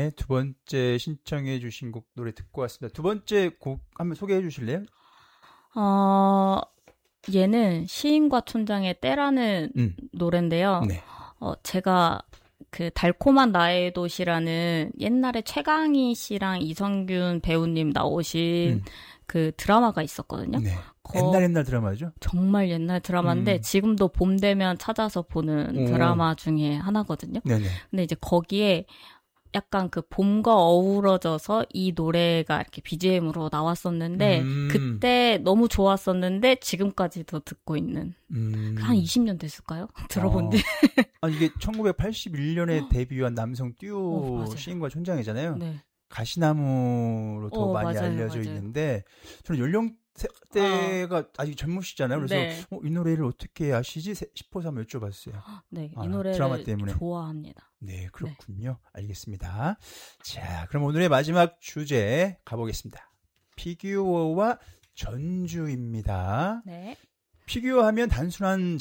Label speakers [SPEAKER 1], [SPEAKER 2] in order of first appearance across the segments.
[SPEAKER 1] 네, 두 번째 신청해 주신 곡 노래 듣고 왔습니다. 두 번째 곡 한번 소개해 주실래요?
[SPEAKER 2] 얘는 시인과 촌장의 때라는 노래인데요.
[SPEAKER 1] 네.
[SPEAKER 2] 제가 그 달콤한 나의 도시라는 옛날에 최강희 씨랑 이성균 배우님 나오신 그 드라마가 있었거든요.
[SPEAKER 1] 네. 옛날 드라마죠?
[SPEAKER 2] 정말 옛날 드라마인데 지금도 봄 되면 찾아서 보는 드라마 중에 하나거든요.
[SPEAKER 1] 네네.
[SPEAKER 2] 근데 이제 거기에 약간 그 봄과 어우러져서 이 노래가 이렇게 BGM으로 나왔었는데 그때 너무 좋았었는데 지금까지도 듣고 있는 한 20년 됐을까요? 들어본 지.
[SPEAKER 1] 이게 1981년에 데뷔한 남성 듀오 시인과 촌장이잖아요.
[SPEAKER 2] 네.
[SPEAKER 1] 가시나무로 더 많이
[SPEAKER 2] 맞아요,
[SPEAKER 1] 알려져
[SPEAKER 2] 맞아요.
[SPEAKER 1] 있는데 저는 연령대가 아직 젊으시잖아요. 그래서
[SPEAKER 2] 네.
[SPEAKER 1] 이 노래를 어떻게 아시지 싶어서 한번 여쭤봤어요.
[SPEAKER 2] 네, 이 노래를
[SPEAKER 1] 드라마 때문에.
[SPEAKER 2] 좋아합니다.
[SPEAKER 1] 네, 그렇군요. 네. 알겠습니다. 자, 그럼 오늘의 마지막 주제 가보겠습니다. 피규어와 전주입니다.
[SPEAKER 2] 네.
[SPEAKER 1] 피규어 하면 단순한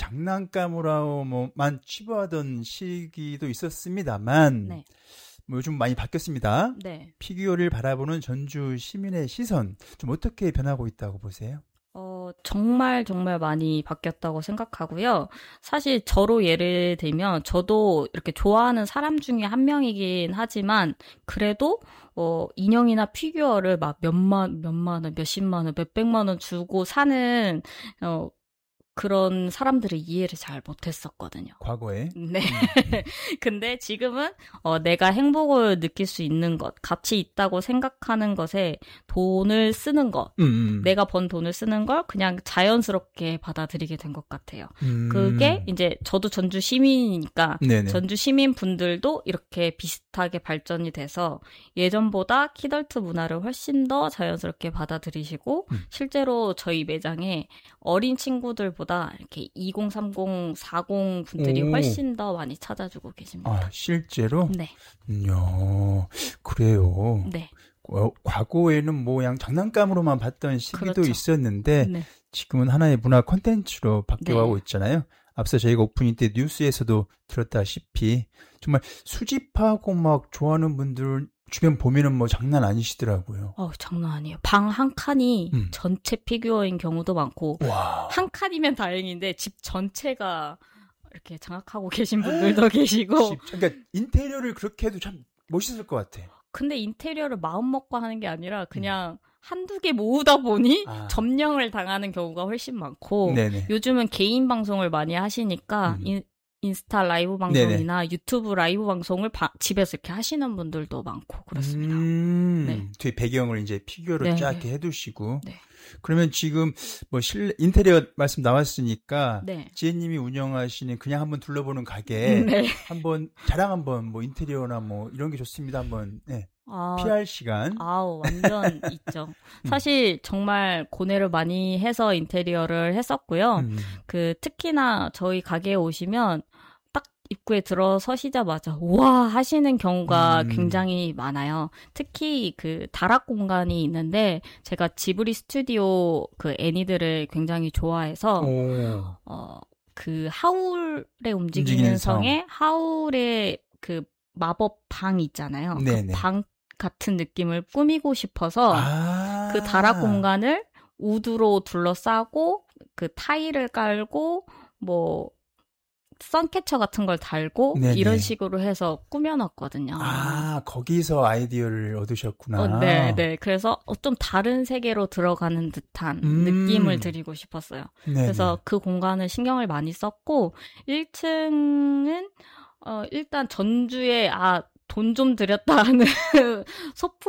[SPEAKER 1] 장난감으로만 치부하던 시기도 있었습니다만
[SPEAKER 2] 네.
[SPEAKER 1] 요즘 많이 바뀌었습니다.
[SPEAKER 2] 네.
[SPEAKER 1] 피규어를 바라보는 전주 시민의 시선 좀 어떻게 변하고 있다고 보세요?
[SPEAKER 2] 정말 많이 바뀌었다고 생각하고요. 사실 저로 예를 들면 저도 이렇게 좋아하는 사람 중에 한 명이긴 하지만 그래도 인형이나 피규어를 막 몇만 원, 몇십만 원, 몇백만 원 주고 사는 그런 사람들의 이해를 잘 못했었거든요.
[SPEAKER 1] 과거에?
[SPEAKER 2] 네. 근데 지금은 내가 행복을 느낄 수 있는 것, 가치 있다고 생각하는 것에 돈을 쓰는 것, 내가 번 돈을 쓰는 걸 그냥 자연스럽게 받아들이게 된 것 같아요. 그게 이제 저도 전주 시민이니까
[SPEAKER 1] 네네.
[SPEAKER 2] 전주 시민분들도 이렇게 비슷하게 발전이 돼서 예전보다 키덜트 문화를 훨씬 더 자연스럽게 받아들이시고 실제로 저희 매장에 어린 친구들보다 이렇게 20, 30, 40 분들이 훨씬 더 많이 찾아주고 계십니다.
[SPEAKER 1] 실제로?
[SPEAKER 2] 네.
[SPEAKER 1] 그래요.
[SPEAKER 2] 네.
[SPEAKER 1] 과거에는 그냥 장난감으로만 봤던 시기도
[SPEAKER 2] 그렇죠.
[SPEAKER 1] 있었는데
[SPEAKER 2] 네.
[SPEAKER 1] 지금은 하나의 문화 콘텐츠로 바뀌어가고
[SPEAKER 2] 네. 있잖아요.
[SPEAKER 1] 앞서 저희가 오프닝 때 뉴스에서도 들었다시피 정말 수집하고 막 좋아하는 분들 주변 보면은 장난 아니시더라고요.
[SPEAKER 2] 장난 아니에요. 방 한 칸이 전체 피규어인 경우도 많고
[SPEAKER 1] 와.
[SPEAKER 2] 한 칸이면 다행인데 집 전체가 이렇게 장악하고 계신 분들도 계시고.
[SPEAKER 1] 그러니까 인테리어를 그렇게 해도 참 멋있을 것 같아.
[SPEAKER 2] 근데 인테리어를 마음 먹고 하는 게 아니라 그냥 한두 개 모으다 보니 점령을 당하는 경우가 훨씬 많고
[SPEAKER 1] 네네.
[SPEAKER 2] 요즘은 개인 방송을 많이 하시니까 인스타 라이브 방송이나 네네. 유튜브 라이브 방송을 집에서 이렇게 하시는 분들도 많고 그렇습니다.
[SPEAKER 1] 네. 뒤에 배경을 이제 피규어로
[SPEAKER 2] 네네.
[SPEAKER 1] 쫙 이렇게 해두시고.
[SPEAKER 2] 네.
[SPEAKER 1] 그러면 지금 실내 인테리어 말씀 나왔으니까
[SPEAKER 2] 네.
[SPEAKER 1] 지혜님이 운영하시는 그냥 한번 둘러보는 가게
[SPEAKER 2] 네.
[SPEAKER 1] 한번 자랑 한번 인테리어나 이런 게 좋습니다 한번 PR 시간.
[SPEAKER 2] 완전 있죠. 사실 정말 고뇌를 많이 해서 인테리어를 했었고요. 특히나 저희 가게에 오시면 딱 입구에 들어서시자마자 우와 하시는 경우가 굉장히 많아요. 특히 그 다락 공간이 있는데 제가 지브리 스튜디오 그 애니들을 굉장히 좋아해서 그 하울의 움직이는 성에 하울의 그 마법 방 있잖아요. 그 방 같은 느낌을 꾸미고 싶어서 그 다락 공간을 우드로 둘러싸고 그 타일을 깔고 선캐쳐 같은 걸 달고 네네. 이런 식으로 해서 꾸며놨거든요.
[SPEAKER 1] 거기서 아이디어를 얻으셨구나.
[SPEAKER 2] 네. 그래서 좀 다른 세계로 들어가는 듯한 느낌을 드리고 싶었어요. 네네. 그래서 그 공간을 신경을 많이 썼고 1층은 일단 전주에 돈 좀 들였다 하는 소품